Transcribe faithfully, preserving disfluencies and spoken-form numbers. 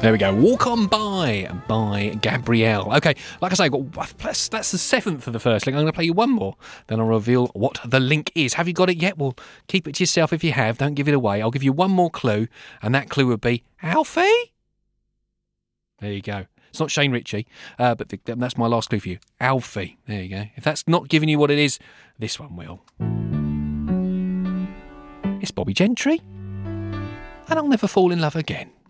There we go. Walk On By by Gabrielle. Okay, like I say, well, that's, that's the seventh of the first link. I'm going to play you one more, then I'll reveal what the link is. Have you got it yet? Well, keep it to yourself if you have. Don't give it away. I'll give you one more clue, and that clue would be Alfie? There you go. It's not Shane Ritchie, uh, but the, that's my last clue for you. Alfie. There you go. If that's not giving you what it is, this one will. It's Bobby Gentry, and I'll never fall in love again.